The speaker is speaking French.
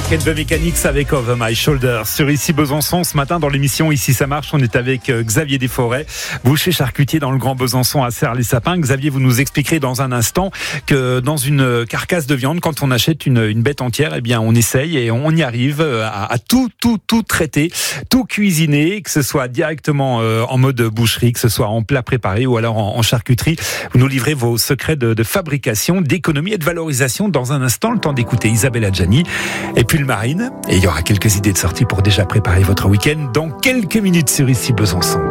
Mark and the Mechanics avec Over My Shoulder sur Ici Besançon. Ce matin dans l'émission Ici ça marche, on est avec Xavier Desforêts, boucher charcutier dans le Grand Besançon à Serres-les-Sapins. Xavier, vous nous expliquerez dans un instant que dans une carcasse de viande, quand on achète une bête entière, eh bien on essaye et on y arrive à tout traiter, tout cuisiner, que ce soit directement en mode boucherie, que ce soit en plat préparé ou alors en charcuterie. Vous nous livrez vos secrets de fabrication, d'économie et de valorisation dans un instant. Le temps d'écouter Isabelle Adjani et puis le Marine. Et il y aura quelques idées de sortie pour déjà préparer votre week-end dans quelques minutes sur Ici Besançon.